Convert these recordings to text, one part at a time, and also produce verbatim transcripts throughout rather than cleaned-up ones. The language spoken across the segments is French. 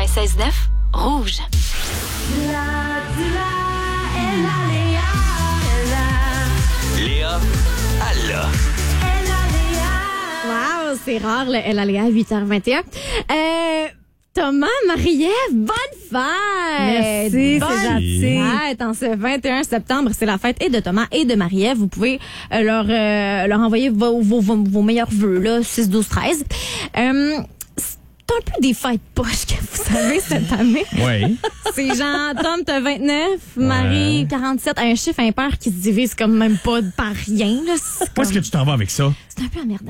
quatre-vingt-seize neuf, Rouge. Léa, elle a. Wow, c'est rare, le L A L A à huit heures vingt et un. Euh, Thomas, Marie-Ève, bonne fête! Merci, bonne c'est gentil. fête en ce vingt et un septembre. C'est la fête et de Thomas et de Marie-Ève. Vous pouvez euh, leur, euh, leur envoyer vos, vos, vos, vos meilleurs vœux, là, six, douze, treize. Euh, c'est un peu des fêtes poches que vous savez cette année. Oui. C'est genre, Tom, t'as vingt-neuf, Marie, Ouais. quarante-sept, un chiffre impair qui se divise comme même pas par rien. Là. C'est Où est-ce que comme- tu t'en vas avec ça? C'est un peu emmerdant.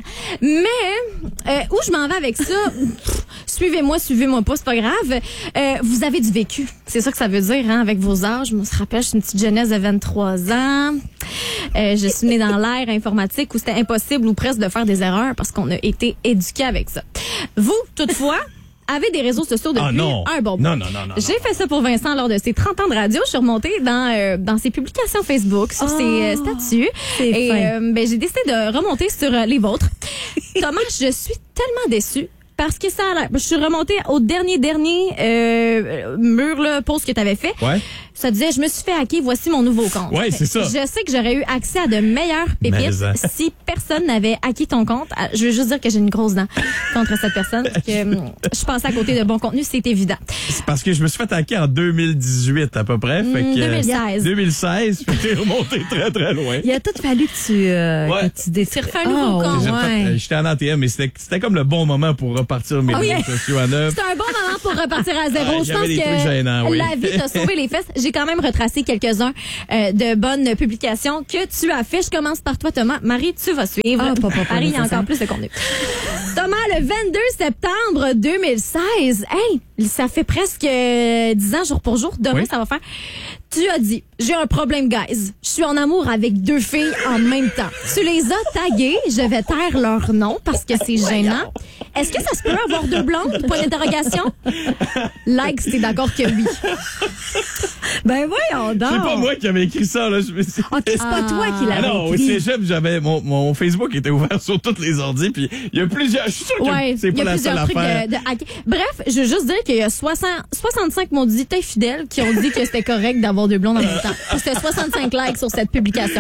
Mais, euh, où je m'en vais avec ça, pff, suivez-moi, suivez-moi pas, c'est pas grave. Euh, vous avez du vécu. C'est ça que ça veut dire, hein, avec vos âges. Je me rappelle, je suis une petite jeunesse de vingt-trois ans. Euh, je suis née dans l'ère informatique où c'était impossible ou presque de faire des erreurs parce qu'on a été éduqués avec ça. Vous, toutefois, avez des réseaux sociaux depuis Ah non. un bon bout. Non, non, non, non. J'ai fait ça pour Vincent lors de ses trente ans de radio. Je suis remontée dans, euh, dans ses publications Facebook, sur Oh, ses euh, statuts. c'est Et fin. euh, ben, j'ai décidé de remonter sur euh, les vôtres. Thomas, je suis tellement déçue. Parce que ça a l'air. Je suis remontée au dernier, dernier euh, mur, là, post que tu avais fait. Ouais. Ça disait, je me suis fait hacker, voici mon nouveau compte. Ouais, c'est ça. Je sais que j'aurais eu accès à de meilleures pépites Mais, hein. si personne n'avait hacké ton compte. Ah, je veux juste dire que j'ai une grosse dent contre cette personne. Que, hum, je passais à côté de bon contenu, c'est évident. C'est parce que je me suis fait hacker en deux mille dix-huit à peu près. Fait Mm, que, deux mille seize. deux mille seize, puis j'ai remonté très très loin. Il a tout fallu que tu, euh, Ouais. que tu décides. refait un nouveau compte. J'ai Ouais. fait- euh, J'étais en A T M, mais c'était c'était comme le bon moment pour repartir mes Ah oui. réseaux sociaux à neuf. C'est un bon moment pour repartir à zéro. Ouais, Je j'avais pense des que trucs gênants, oui. la vie t'a sauvé les fesses. J'ai quand même retracé quelques-uns euh, de bonnes publications que tu as fait. Je commence par toi, Thomas. Marie, tu vas suivre. Ah, pas, pas, pas Marie, il y a nécessaire. encore plus de contenu. Thomas, le vingt-deux septembre deux mille seize. Hey, ça fait presque euh, dix ans jour pour jour. Demain, Oui. ça va faire. Tu as dit, j'ai un problème, guys. Je suis en amour avec deux filles en même temps. Tu les as taguées. Je vais taire leur nom parce que c'est gênant. Est-ce que ça se peut avoir deux blondes? Point d'interrogation. Like si t'es d'accord que oui. Ben voyons donc. C'est pas moi qui avais écrit ça, là. Je me suis... OK, c'est pas Ah. toi qui Ah l'avais non, au écrit. cégep, j'avais mon, mon Facebook était ouvert sur toutes les ordi, puis il y a plusieurs. Je suis sûr que Ouais, c'est il y pas a la seule plusieurs trucs affaire. de, de hacker. Bref, je veux juste dire qu'il y a soixante, soixante-cinq maudits infidèles qui ont dit que c'était correct d'avoir deux blondes en même temps. Puis c'était soixante-cinq likes sur cette publication.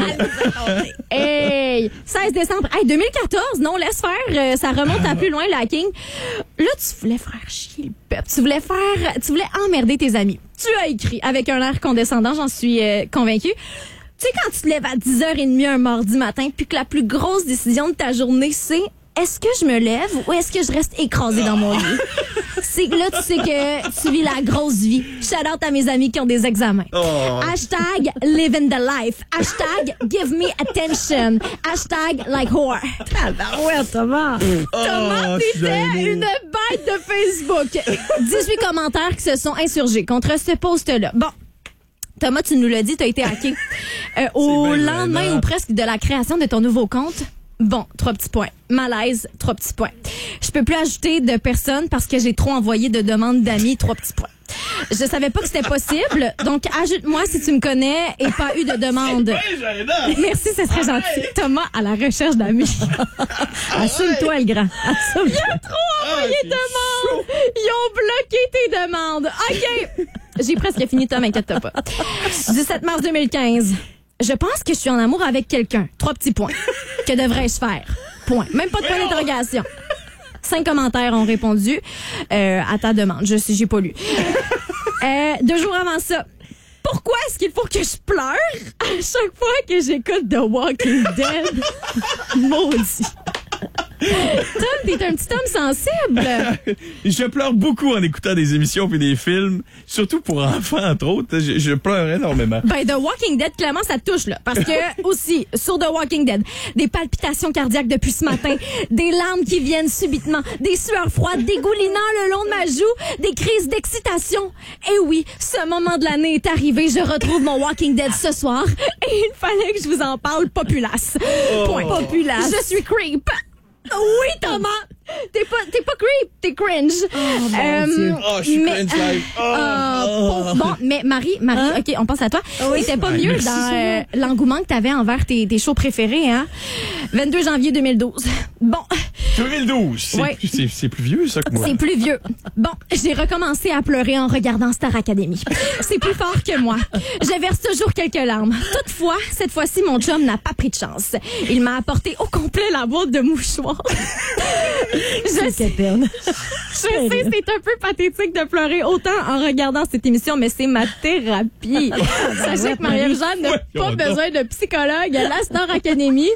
Hey! seize décembre. Hey, deux mille quatorze, non, laisse faire. euh, ça remonte à plus loin, le hacking. Là, tu voulais faire chier le peuple. Tu voulais faire, tu voulais emmerder tes amis. Tu as écrit avec un air condescendant, j'en suis euh, convaincue. Tu sais, quand tu te lèves à dix heures trente un mardi matin, puis que la plus grosse décision de ta journée, c'est est-ce que je me lève ou est-ce que je reste écrasée dans mon lit? C'est que là, tu sais que tu vis la grosse vie. Shout out à mes amis qui ont des examens. Hashtag living the life. Hashtag give me attention. Hashtag like whore. Ouais, Thomas. Thomas, Oh, t'étais gêné. une bête de Facebook. dix-huit commentaires qui se sont insurgés contre ce post-là. Bon. Thomas, tu nous l'as dit, t'as été hacké. Euh, au bien lendemain gênant. ou presque de la création de ton nouveau compte. Bon, trois petits points. Malaise, trois petits points. Je peux plus ajouter de personnes parce que j'ai trop envoyé de demandes d'amis, trois petits points. Je savais pas que c'était possible, donc ajoute-moi si tu me connais et pas eu de demande. Ouais, gênant. Merci, ce serait gentil. Thomas à la recherche d'amis. Assume-toi, le grand. Assume-toi. Envoyé de demandes. Ils ont bloqué tes demandes. OK. J'ai presque fini, Tom, inquiète-toi pas. dix-sept mars deux mille quinze. Je pense que je suis en amour avec quelqu'un. Trois petits points. Que devrais-je faire? Point. Même pas de point d'interrogation. Cinq commentaires ont répondu euh, à ta demande. Je sais, j'ai pas lu. Euh, deux jours avant ça. Pourquoi est-ce qu'il faut que je pleure à chaque fois que j'écoute The Walking Dead? Maudit. Tom, t'es un petit homme sensible. Je pleure beaucoup en écoutant des émissions puis des films, surtout pour enfants, entre autres. Je, je pleure énormément. Ben, The Walking Dead, clairement, ça te touche, là. Parce que, aussi, sur The Walking Dead, des palpitations cardiaques depuis ce matin, des larmes qui viennent subitement, des sueurs froides dégoulinant le long de ma joue, des crises d'excitation. Et oui, ce moment de l'année est arrivé. Je retrouve mon Walking Dead ce soir. Et il fallait que je vous en parle populace. Point. Populace. Je suis creep. Oui, Thomas, T'es pas, t'es pas creep, t'es cringe. Oh, mon Dieu. Oh, je suis mais- cringe live. Oh, Euh, oh. pour- bon, mais Marie, Marie, Hein? OK, on pense à toi. oui. T'étais pas Ouais, mieux merci. dans euh, l'engouement que t'avais envers tes, tes shows préférés, hein? vingt-deux janvier deux mille douze. Bon, deux mille douze, c'est Ouais. plus- c'est c'est plus vieux, ça, que moi. c'est plus vieux. Bon, j'ai recommencé à pleurer en regardant Star Academy. C'est plus fort que moi. Je verse toujours quelques larmes. Toutefois, cette fois-ci, mon chum n'a pas pris de chance. Il m'a apporté au complet la boîte de mouchoirs. Je sais, Caperne. je sais, c'est un peu pathétique de pleurer autant en regardant cette émission, mais c'est ma thérapie. Sachez que Marie-Jeanne n'a Ouais, pas on besoin de psychologue à la Star Academy.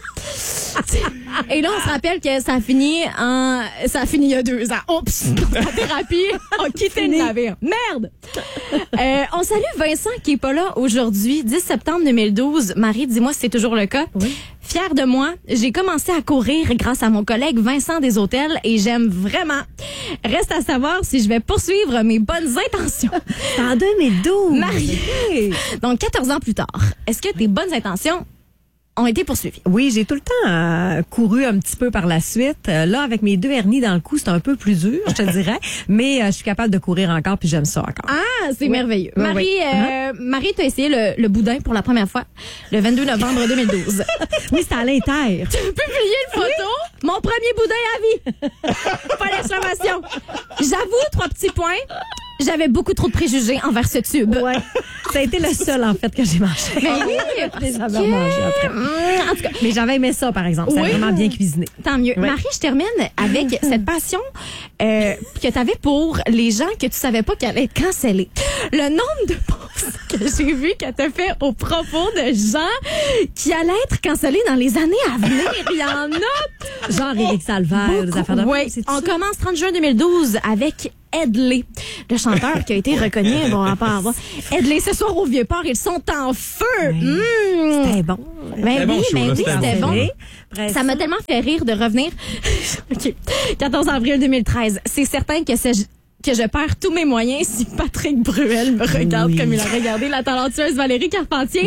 Et là, on se rappelle que ça a fini en, ça a fini il y a deux ans. Oups! La thérapie a quitté le navire. Merde! Euh, on salue Vincent qui est pas là aujourd'hui, dix septembre deux mille douze. Marie, dis-moi si c'est toujours le cas. Oui. Fière de moi, j'ai commencé à courir grâce à mon collègue Vincent des Hôtels et j'aime vraiment. Reste à savoir si je vais poursuivre mes bonnes intentions. C'est en deux mille douze. Marie. Donc, quatorze ans plus tard, est-ce que tes bonnes intentions ont été poursuivies? Oui, j'ai tout le temps euh, couru un petit peu par la suite. Euh, là, avec mes deux hernies dans le cou, c'est un peu plus dur, je te dirais. Mais euh, je suis capable de courir encore, puis j'aime ça encore. Ah, c'est Oui. merveilleux. Oui, Marie, oui. euh, Marie, t'as essayé le, le boudin pour la première fois le vingt-deux novembre deux mille douze. Oui, c'était à l'inter. Tu peux publier une photo? Mon premier boudin à vie. Pas d'exclamation. J'avoue, trois petits points. J'avais beaucoup trop de préjugés envers ce tube. Ouais. Ça a été le seul, en fait, que j'ai mangé. Mais oui, parce Les avais que- mangés après. Hum, en tout cas, Mais j'avais aimé ça, par exemple. Ça a Oui. vraiment bien cuisiné. tant mieux. Ouais. Marie, je termine avec cette passion euh, que tu avais pour les gens que tu savais pas qu'elle allait être cancellée. Le nombre de posts que j'ai vu que tu as fait au propos de gens qui allaient être cancellés dans les années à venir. Il y en a. Genre Éric Salvaire, des affaires de Oui, c'est on ça? commence trente juin deux mille douze avec Ed Lee, le chanteur qui a été reconnu. Bon, à part avoir. Ed Lee, ce soir au Vieux-Port, ils sont en feu. Mmh. C'était bon. Ben C'était bon, oui, ce ben show-là, oui, c'était c'était bon. bon. Après Ça m'a tellement fait rire de revenir. OK. quatorze avril deux mille treize. C'est certain que c'est que je perds tous mes moyens si Patrick Bruel me regarde Oui. comme il a regardé la talentueuse Valérie Carpentier.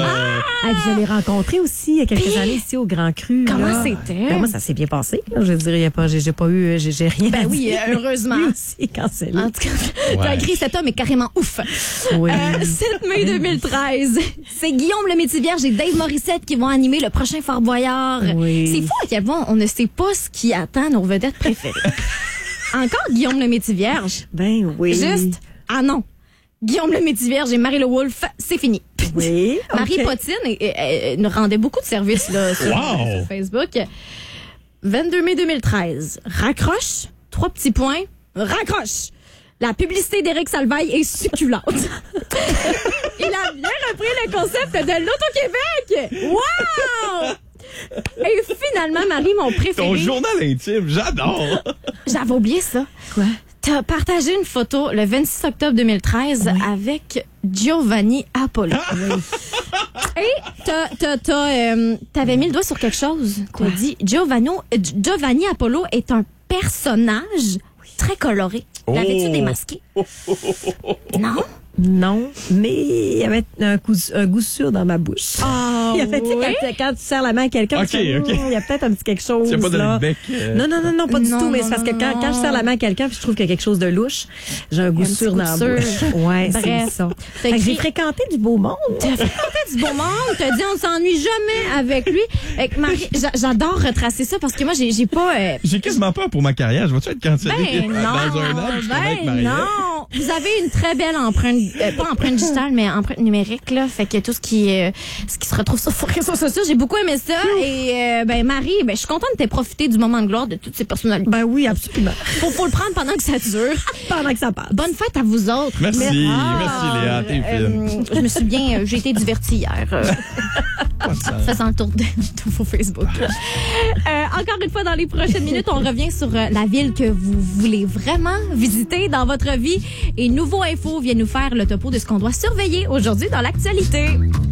Ah, puis je l'ai rencontré aussi il y a quelques Puis, années ici au Grand Cru. comment là. c'était? Ben, moi, ça s'est bien passé. Là. Je veux dire, il y a pas, j'ai, j'ai pas eu, j'ai, j'ai rien. Ben à oui, dire. euh, heureusement. Lui aussi, cancellé. En tout cas, t'as Ouais. écrit cet homme est carrément ouf. Oui. Euh, sept mai deux mille treize. C'est Guillaume le Métivierge et Dave Morissette qui vont animer le prochain Fort Boyard. Oui. C'est fou à quel point on ne sait pas ce qui attend nos vedettes préférées. Encore Guillaume le Métivierge. Ben oui. Juste, ah non. Guillaume le Métivierge et Marie Le Wolf, c'est fini. Oui. Marie ok. Potine et- et- et nous rendait beaucoup de services là, sur, Wow. sur Facebook. vingt-deux mai deux mille treize. Raccroche, trois petits points, raccroche. La publicité d'Éric Salvaille est succulente. Il a bien repris le concept de l'Auto-Québec. Wow! Et finalement, Marie, mon Ton préféré. journal intime, j'adore. J'avais oublié ça. Quoi? T'as partagé une photo le vingt-six octobre deux mille treize avec Giovanni Apollo. Et t'as, t'as, t'as, euh, t'avais mis le doigt sur quelque chose. T'as dit Giovanni, euh, Giovanni Apollo est un personnage très coloré. L'avais-tu Oh. démasqué? Non? Non, mais il y avait un, coup, un goût sûr dans ma bouche. Ah, Il y avait, tu sais, oui? quand, quand tu serres la main à quelqu'un, Ok, tu fais, ok. Hum, il y a peut-être un petit quelque chose. Tu n'as pas donné là. le bec. euh, Non, non, non, non, pas du Non, tout, mais non, c'est parce que non, quand, non. quand je serre la main à quelqu'un puis je trouve qu'il y a quelque chose de louche, j'ai un goût Un petit sûr coup dans de la sûr. bouche. Ouais, Bref. c'est ça. T'as Fait que j'ai écrit- fréquenté du beau monde. T'as fréquenté du beau monde, t'as dit on s'ennuie jamais avec lui. Fait que Marie, j'a- j'adore retracer ça parce que moi j'ai, j'ai pas. euh, J'ai quasiment peur pour ma carrière. Je vais-tu être cancellé Ben non, dans un an? Je travaille avec ben Marie-Ève? non. Vous avez une très belle empreinte, euh, pas empreinte digitale, mais empreinte numérique là. Fait que tout ce qui, euh, ce qui se retrouve sur les réseaux sociaux, j'ai beaucoup aimé ça. Et euh, ben Marie, ben je suis contente de t'aies profité du moment de gloire de toutes ces personnalités. Ben oui, absolument. Faut, faut le prendre pendant que ça dure. Pendant que ça passe. Bonne fête à vous autres. Merci, Ah, merci Léa, t'es euh, fine. je me suis bien, euh, j'ai été divertie hier. euh, Pas de sens. faisant le tour de tous vos Facebook. Euh, encore une fois, dans les prochaines minutes, on revient sur euh, la ville que vous voulez vraiment visiter dans votre vie. Et Nouveau Info vient nous faire le topo de ce qu'on doit surveiller aujourd'hui dans l'actualité.